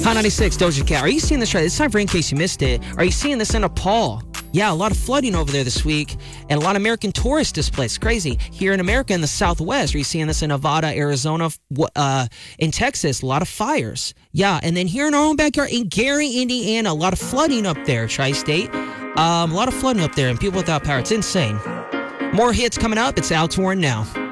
Hot 96, Doja Cat. Are you seeing this right? It's time for In Case You Missed It. Are you seeing this in Nepal? Yeah, a lot of flooding over there this week and a lot of American tourists displaced. Crazy. Here in America, in the Southwest, are you seeing this in Nevada, Arizona, in Texas? A lot of fires. Yeah, and then here in our own backyard in Gary, Indiana, a lot of flooding up there, Tri-State. A lot of flooding up there and people without power. It's insane. More hits coming up. It's Alex Warren now.